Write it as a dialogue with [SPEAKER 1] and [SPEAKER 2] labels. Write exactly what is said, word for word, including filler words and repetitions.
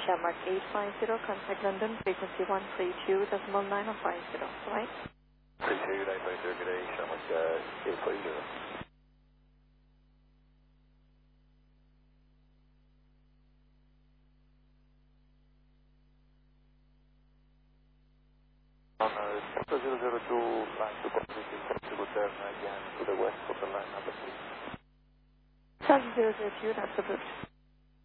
[SPEAKER 1] Shamrock eight five zero, contact London, frequency one three two decimal nine five zero, right?
[SPEAKER 2] three two nine five zero, good day, Shamrock uh, eight five zero. On uh, zero zero two, line to positive, to turn again to the west for the line number three.
[SPEAKER 1] seven zero zero two, that's approved.